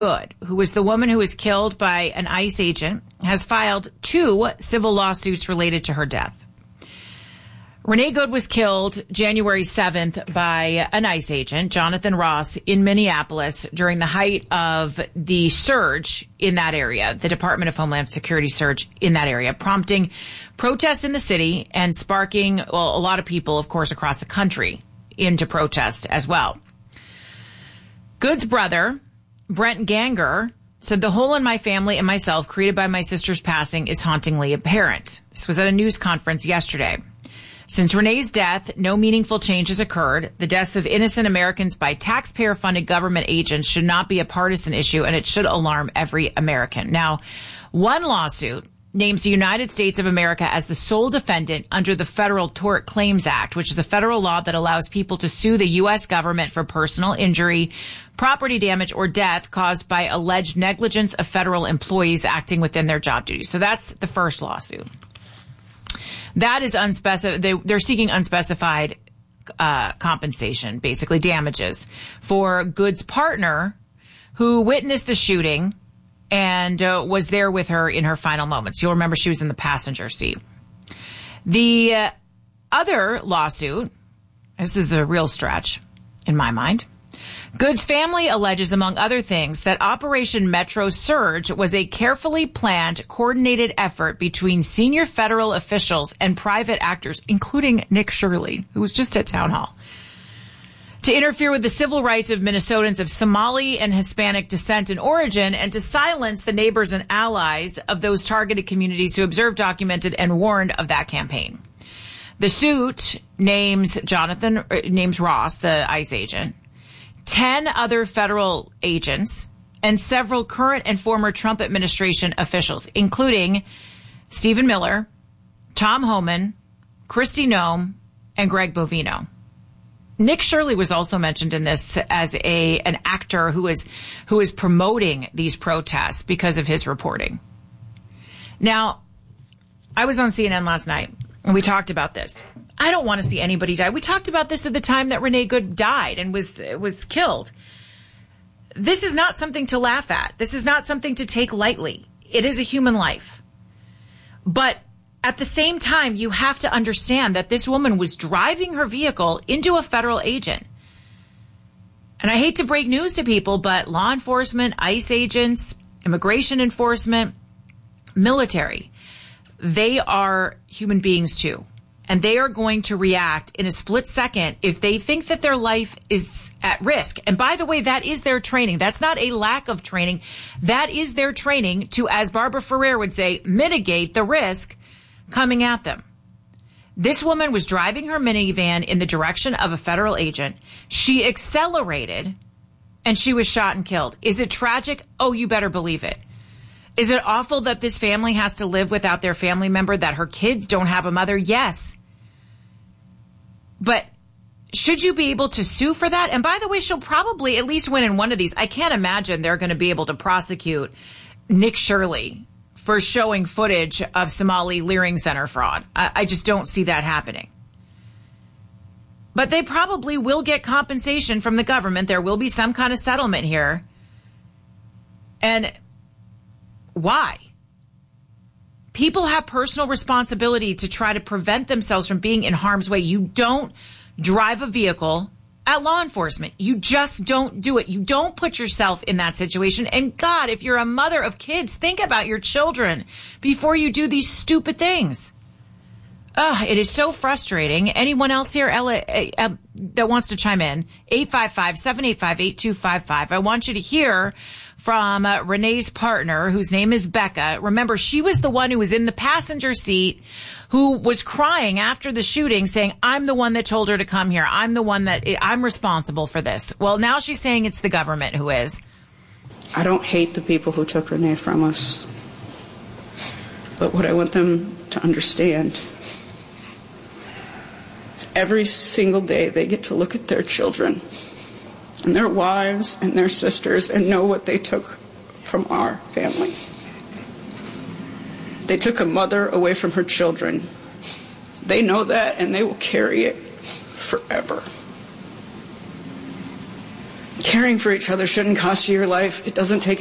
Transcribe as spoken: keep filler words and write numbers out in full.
Good, who was the woman who was killed by an ICE agent, has filed two civil lawsuits related to her death. Renee Good was killed January seventh by an ICE agent, Jonathan Ross, in Minneapolis during the height of the surge in that area, the Department of Homeland Security surge in that area, prompting protests in the city and sparking, well, a lot of people, of course, across the country into protest as well. Good's brother, Brent Ganger, said the hole in my family and myself created by my sister's passing is hauntingly apparent. This was at a news conference yesterday. Since Renee's death, no meaningful changes occurred. The deaths of innocent Americans by taxpayer-funded government agents should not be a partisan issue, and it should alarm every American. Now, one lawsuit names the United States of America as the sole defendant under the Federal Tort Claims Act, which is a federal law that allows people to sue the U S government for personal injury, property damage, or death caused by alleged negligence of federal employees acting within their job duties. So that's the first lawsuit. That is unspecified. They, they're seeking unspecified uh, compensation, basically damages, for Good's partner who witnessed the shooting and uh, was there with her in her final moments. You'll remember she was in the passenger seat. The uh, other lawsuit, this is a real stretch in my mind. Good's family alleges, among other things, that Operation Metro Surge was a carefully planned, coordinated effort between senior federal officials and private actors, including Nick Shirley, who was just at town hall, to interfere with the civil rights of Minnesotans of Somali and Hispanic descent and origin, and to silence the neighbors and allies of those targeted communities who observed, documented, and warned of that campaign. The suit names Jonathan, uh, names Ross, the ICE agent, ten other federal agents, and several current and former Trump administration officials, including Stephen Miller, Tom Homan, Kristi Noem, and Greg Bovino. Nick Shirley was also mentioned in this as a an actor who is who is promoting these protests because of his reporting. Now, I was on C N N last night and we talked about this. I don't want to see anybody die. We talked about this at the time that Renee Good died and was was killed. This is not something to laugh at. This is not something to take lightly. It is a human life. But at the same time, you have to understand that this woman was driving her vehicle into a federal agent. And I hate to break news to people, but law enforcement, ICE agents, immigration enforcement, military, they are human beings too. And they are going to react in a split second if they think that their life is at risk. And by the way, that is their training. That's not a lack of training. That is their training to, as Barbara Ferrer would say, mitigate the risk coming at them. This woman was driving her minivan in the direction of a federal agent. She accelerated and she was shot and killed. Is it tragic? Oh, you better believe it. Is it awful that this family has to live without their family member, that her kids don't have a mother? Yes. But should you be able to sue for that? And by the way, she'll probably at least win in one of these. I can't imagine they're going to be able to prosecute Nick Shirley for showing footage of Somali Leering Center fraud. I, I just don't see that happening. But they probably will get compensation from the government. There will be some kind of settlement here. And why? People have personal responsibility to try to prevent themselves from being in harm's way. You don't drive a vehicle at law enforcement. You just don't do it. You don't put yourself in that situation. And God, if you're a mother of kids, think about your children before you do these stupid things. Ugh, it is so frustrating. Anyone else here Ella, uh, that wants to chime in? eight five five, seven eight five, eight two five five. I want you to hear from uh, Renee's partner, whose name is Becca. Remember, she was the one who was in the passenger seat, who was crying after the shooting, saying, I'm the one that told her to come here. I'm the one that, I'm responsible for this. Well, now she's saying it's the government who is. I don't hate the people who took Renee from us. But what I want them to understand is every single day they get to look at their children and their wives and their sisters and know what they took from our family. They took a mother away from her children. They know that, and they will carry it forever. caring for each other shouldn't cost you your life. It doesn't take